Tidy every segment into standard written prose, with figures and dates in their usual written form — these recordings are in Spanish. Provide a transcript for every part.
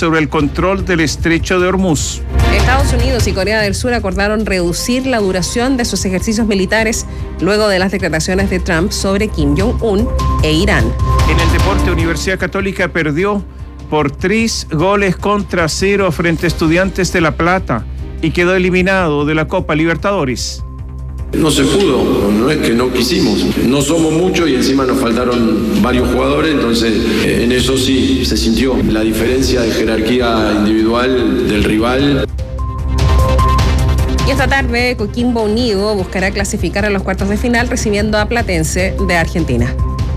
sobre el control del estrecho de Hormuz. Estados Unidos y Corea del Sur acordaron reducir la duración de sus ejercicios militares luego de las declaraciones de Trump sobre Kim Jong-un e Irán. En el deporte, Universidad Católica perdió por 3-0 frente a Estudiantes de La Plata y quedó eliminado de la Copa Libertadores. No se pudo, no es que no quisimos, no somos muchos y encima nos faltaron varios jugadores, entonces en eso sí se sintió la diferencia de jerarquía individual del rival. Y esta tarde Coquimbo Unido buscará clasificar a los cuartos de final recibiendo a Platense de Argentina.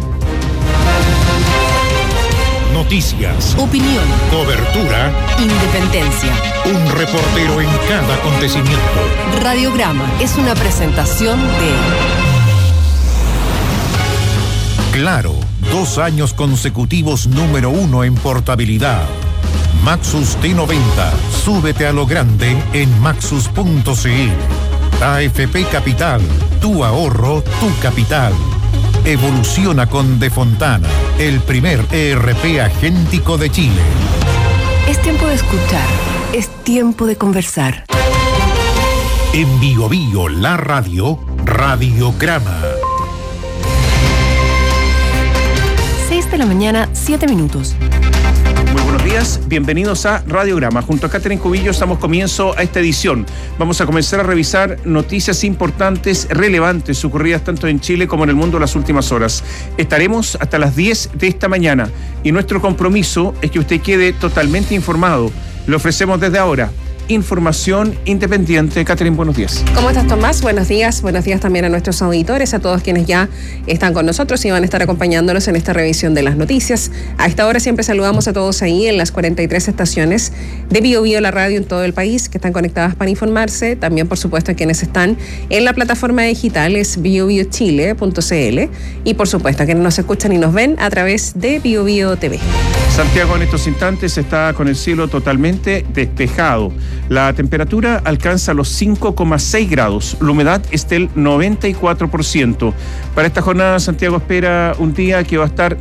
Noticias, opinión, cobertura, independencia. Un reportero en cada acontecimiento. Radiograma es una presentación de Claro, 2 años consecutivos número 1 en portabilidad. Maxus T90, súbete a lo grande en maxus.cl. AFP Capital, tu ahorro, tu capital. Evoluciona con De Fontana, el primer ERP agéntico de Chile. Es tiempo de escuchar, es tiempo de conversar. En Bio Bio, la radio, Radiograma. 6:07 a.m. Muy buenos días, bienvenidos a Radiograma. Junto a Catherine Cubillo damos comienzo a esta edición. Vamos a comenzar a revisar noticias importantes, relevantes, ocurridas tanto en Chile como en el mundo en las últimas horas. Estaremos hasta las 10 de esta mañana y nuestro compromiso es que usted quede totalmente informado. Le ofrecemos desde ahora información independiente. Catherine, buenos días. ¿Cómo estás, Tomás? Buenos días también a nuestros auditores, a todos quienes ya están con nosotros y van a estar acompañándonos en esta revisión de las noticias. A esta hora siempre saludamos a todos ahí en las 43 estaciones de Bio Bio, la radio en todo el país, que están conectadas para informarse. También, por supuesto, a quienes están en la plataforma digital, es biobiochile.cl, y por supuesto a quienes nos escuchan y nos ven a través de Bio Bio TV. Santiago en estos instantes está con el cielo totalmente despejado. La temperatura alcanza los 5,6 grados. La humedad es del 94%. Para esta jornada, Santiago espera un día que va a estar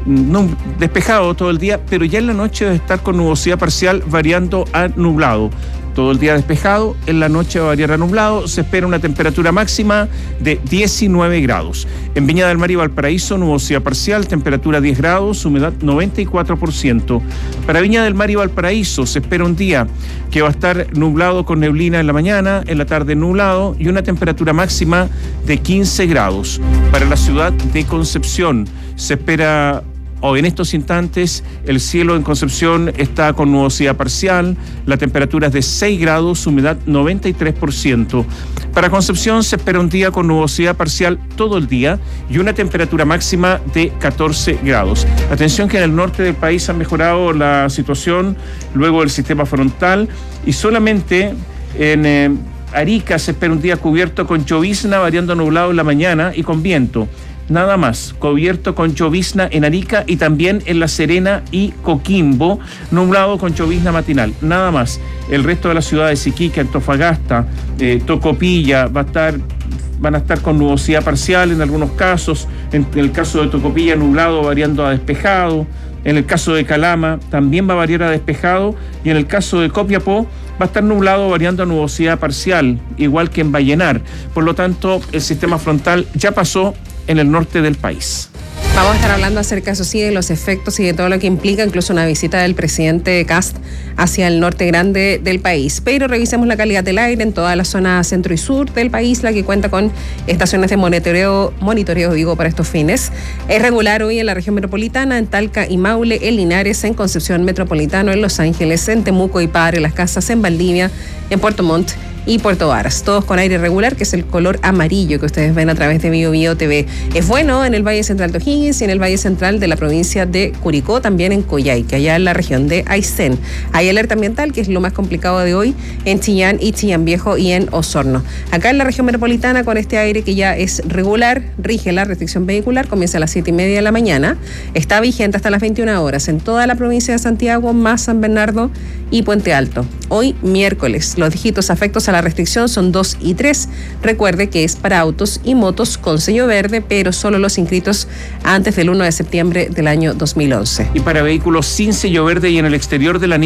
despejado todo el día, pero ya en la noche va a estar con nubosidad parcial variando a nublado. Todo el día despejado, en la noche va a variar a nublado, se espera una temperatura máxima de 19 grados. En Viña del Mar y Valparaíso, nubosidad parcial, temperatura 10 grados, humedad 94%. Para Viña del Mar y Valparaíso se espera un día que va a estar nublado con neblina en la mañana, en la tarde nublado y una temperatura máxima de 15 grados. Para la ciudad de Concepción se espera... Hoy en estos instantes el cielo en Concepción está con nubosidad parcial, la temperatura es de 6 grados, humedad 93%. Para Concepción se espera un día con nubosidad parcial todo el día y una temperatura máxima de 14 grados. Atención que en el norte del país ha mejorado la situación luego del sistema frontal y solamente en Arica se espera un día cubierto con llovizna, variando a nublado en la mañana y con viento. Nada más, cubierto con llovizna en Arica y también en La Serena y Coquimbo, nublado con llovizna matinal, nada más. El resto de las ciudades, Iquique, Antofagasta, Tocopilla, van a estar con nubosidad parcial en algunos casos. En el caso de Tocopilla, nublado variando a despejado. En el caso de Calama también va a variar a despejado y en el caso de Copiapó va a estar nublado variando a nubosidad parcial, igual que en Vallenar. Por lo tanto, el sistema frontal ya pasó en el norte del país. Vamos a estar hablando acerca, eso sí, de los efectos y de todo lo que implica incluso una visita del presidente Kast hacia el norte grande del país. Pero revisemos la calidad del aire en toda la zona centro y sur del país, la que cuenta con estaciones de monitoreo para estos fines. Es regular hoy en la región metropolitana, en Talca y Maule, en Linares, en Concepción Metropolitano, en Los Ángeles, en Temuco y Padre Las Casas, en Valdivia, en Puerto Montt y Puerto Varas, todos con aire regular, que es el color amarillo que ustedes ven a través de Bio Bio TV. Es bueno en el Valle Central de O'Higgins y en el Valle Central de la provincia de Curicó, también en Coyhaique, allá en la región de Aysén. Hay alerta ambiental, que es lo más complicado de hoy, en Chillán y Chillán Viejo y en Osorno. Acá en la región metropolitana, con este aire que ya es regular, rige la restricción vehicular, comienza a las 7:30 de la mañana, está vigente hasta las 21 horas en toda la provincia de Santiago, más San Bernardo y Puente Alto. Hoy, miércoles, los dígitos afectos a la restricción son 2 y 3. Recuerde que es para autos y motos con sello verde, pero solo los inscritos antes del 1 de septiembre del año 2011. Y para vehículos sin sello verde y en el exterior de la